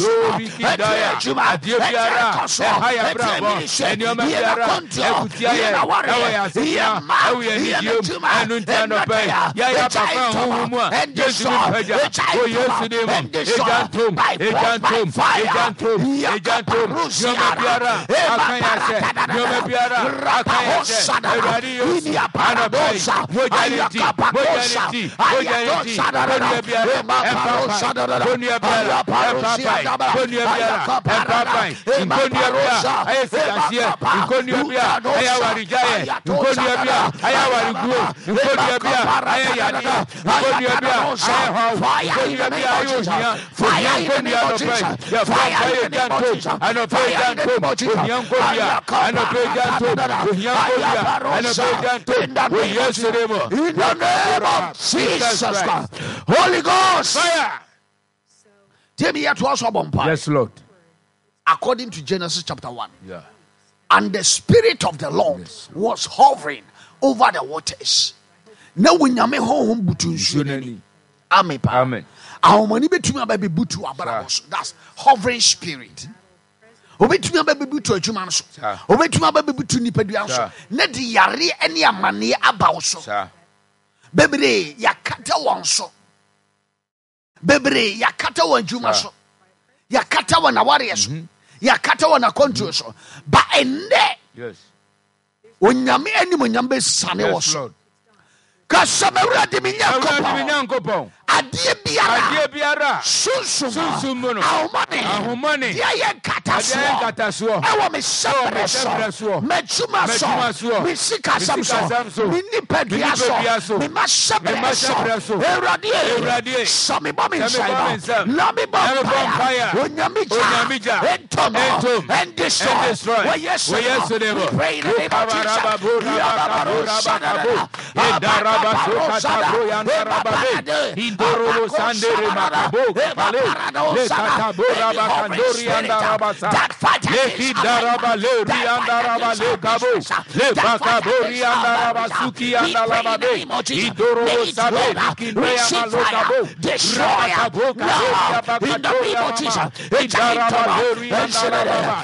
Holy Ghost fire. Yes, Lord. According to Genesis chapter 1. Yeah. And the Spirit of the Lord was hovering over the waters. Now we nyame honhom butu nsuo. Amen. Amen. Ahomani betumi ababe butu abaraboso. That's hovering spirit. Obetumi ababe butu adwuma nso. Obetumi ababe butu nipadua nso. Na di yare ene amane abawoso. Bebre yakata wonso. Bebre yakata wanjuma so. Yakata wana warriors. Yakata wana control so. Ba ende. Yes. Onyame eni monyambe sane woso. Kasamewra de minyankopon. Adie biara sunsumo ahomane dia kataso ewo me sepreso mechuma so me sikasam so me nipadua so me masepreso erade so me bom inside na me bom fire onyamija entom and destroy we yes pray in the name of Jesus. Dorobo Sandere Makabo, Le Katabora Bakandori and Arabasa, Le Kidaraba, Le Riandaraba, Le Kabo, Le Bakabori and Arabasuki and Alababe, Idoro Sabe, Kinrea Malokabo, Destroyer, in the name of Jesus, Idaraba, Le Riandaraba,